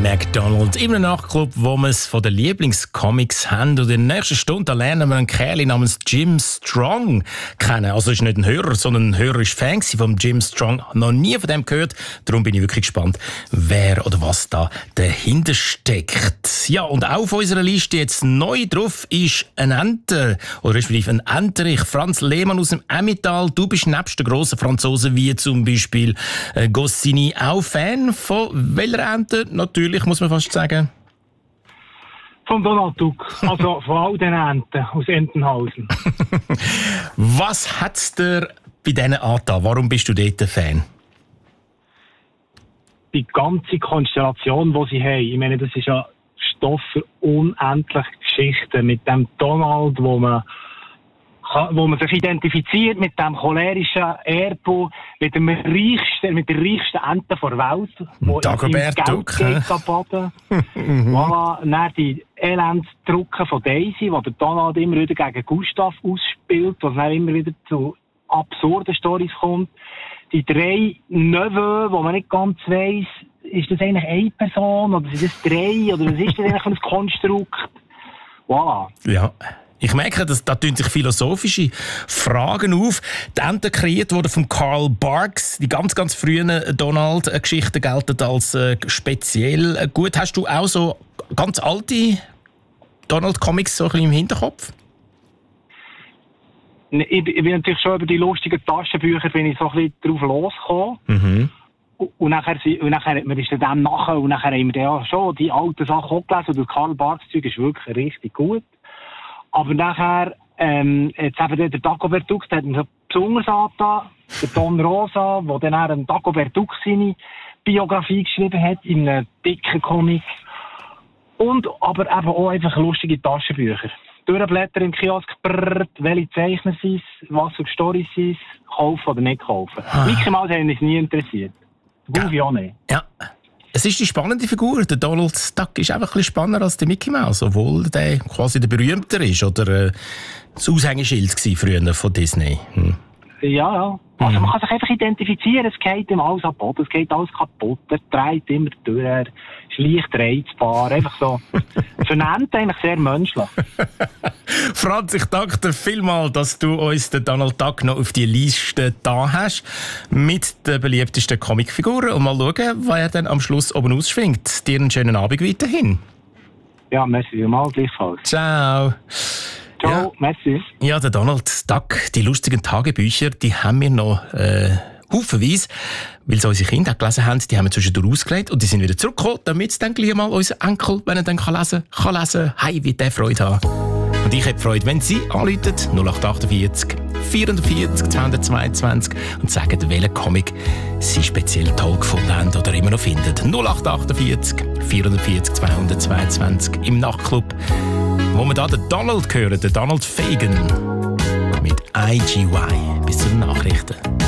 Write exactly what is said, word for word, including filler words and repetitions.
McDonald im Nachtclub, wo wir es von den Lieblingscomics haben. Und in der nächsten Stunde lernen wir einen Kerl namens Jim Strong kennen. Also ist nicht ein Hörer, sondern ein Hörer ist Fan von Jim Strong. Noch nie von dem gehört. Darum bin ich wirklich gespannt, wer oder was da dahinter steckt. Ja, und auch auf unserer Liste jetzt neu drauf ist ein Enter, oder respektive ein Enterich. Franz Lehmann aus dem Emmental. Du bist nebst den grossen Franzosen wie zum Beispiel äh, Goscinny auch Fan von welcher Ente? Natürlich, muss man fast sagen. Von Donald Duck, also von all den Enten aus Entenhausen. Was hat es dir bei diesen angetan? Warum bist du dort ein Fan? Die ganze Konstellation, die sie haben, ich meine, das ist ja Stoff für unendliche Geschichten mit dem Donald, wo man wo man sich identifiziert mit dem cholerischen Erbo, mit dem reichsten, mit der reichsten Ente der Welt, wo Dagobert Duck, baden. Voilà, dann die Elendsdrucke von Daisy, wo der Donald immer wieder gegen Gustav ausspielt, was dann immer wieder zu absurden Storys kommt. Die drei Neveux, wo man nicht ganz weiss, ist das eigentlich eine Person, oder sind das drei, oder was ist das eigentlich für ein Konstrukt? Voilà. Ja. Ich merke, dass da tun sich philosophische Fragen auf. Die Ente kreiert wurde von Karl Barks. Die ganz, ganz frühen Donald-Geschichten gelten als äh, speziell gut. Hast du auch so ganz alte Donald-Comics so ein bisschen im Hinterkopf? Ich, ich bin natürlich schon über die lustigen Taschenbücher bin ich so ein bisschen drauf losgekommen. Mhm. Und nachher, und nachher hat man ist dem nachher und nachher haben wir ja schon die alten Sachen auch gelesen. Und das Karl Barks Zeug ist wirklich richtig gut. Aber nachher, ähm, jetzt eben der Dagobert Duck, der hat mir so besonders angetan, der Don Rosa, der dann auch einen Dagobert Duck seine Biografie geschrieben hat, in einem dicken Comic. Und aber eben auch einfach lustige Taschenbücher. Durchblättern im Kiosk, brrr, welche Zeichner sind es, was für Storys sind es, kaufen oder nicht kaufen. Ah. Mickey Mouse hat mich nie interessiert. Goofy ja. auch nicht. Ja. Es ist die spannende Figur. Der Donald Duck ist einfach ein bisschen spannender als der Mickey Mouse, obwohl der quasi der berühmter ist oder äh, das Aushängeschild war früher von Disney. Hm. Ja, ja. Also man kann sich einfach identifizieren, es geht ihm alles ab, es geht alles kaputt, er dreht immer durch, er ist leicht reizbar, einfach so. Vernennt eigentlich sehr menschlich. Franz, ich danke dir vielmals, dass du uns den Donald Duck noch auf die Liste da hast, mit den beliebtesten Comicfiguren und mal schauen, was er dann am Schluss oben ausschwingt. Dir einen schönen Abend weiterhin. Ja, merci vielmals, gleichfalls. Ciao. Ciao, ja. merci. Ja, der Donald Duck, die lustigen Tagebücher, die haben wir noch äh, haufenweise, weil sie unsere Kinder gelesen haben, die haben wir zwischendurch ausgelegt und die sind wieder zurückgekommen, damit sie dann gleich mal unser Enkel, wenn er dann kann lesen kann, lesen. Hey, wie der Freude haben. Und ich habe Freude, wenn Sie anrufen, null acht achtundvierzig, vierundvierzig, zweihundertzweiundzwanzig und sagen, welchen Comic Sie speziell toll gefunden haben oder immer noch finden. null acht achtundvierzig, vierundvierzig, zweihundertzweiundzwanzig im Nachtclub, wo wir da den Donald hören, den Donald Fagan mit I G Y. Bis zu den Nachrichten.